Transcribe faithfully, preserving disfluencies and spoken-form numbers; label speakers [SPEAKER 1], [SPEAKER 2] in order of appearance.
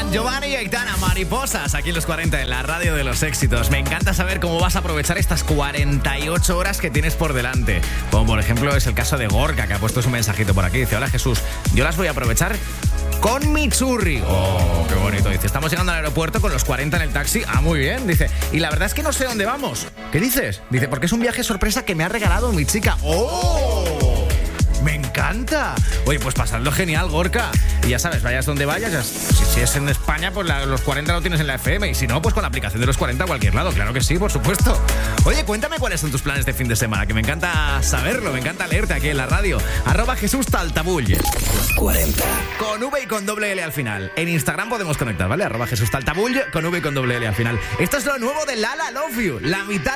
[SPEAKER 1] Bon Giovanni y Aitana, Mariposas, aquí en los cuarenta, en la radio de los éxitos. Me encanta saber cómo vas a aprovechar estas cuarenta y ocho horas que tienes por delante. Como por ejemplo es el caso de Gorka, que ha puesto su mensajito por aquí. Dice, hola Jesús, yo las voy a aprovechar con mi churri. Oh, qué bonito. Dice, estamos llegando al aeropuerto con los cuarenta en el taxi. Ah, muy bien. Dice, y la verdad es que no sé dónde vamos. ¿Qué dices? Dice, porque es un viaje sorpresa que me ha regalado mi chica. ¡Oh! ¡Me encanta! Oye, pues pasadlo genial, Gorka. Y ya sabes, vayas donde vayas, ya, si, si es en España, pues la, los cuarenta lo tienes en la F M. Y si no, pues con la aplicación de los cuarenta a cualquier lado. Claro que sí, por supuesto. Oye, cuéntame cuáles son tus planes de fin de semana, que me encanta saberlo, me encanta leerte aquí en la radio. Arroba Jesús Taltabull.
[SPEAKER 2] Los cuarenta.
[SPEAKER 1] Con V y con doble L al final. En Instagram podemos conectar, ¿vale? Arroba Jesús Taltabull con V y con doble L al final. Esto es lo nuevo de Lala Love You, la mitad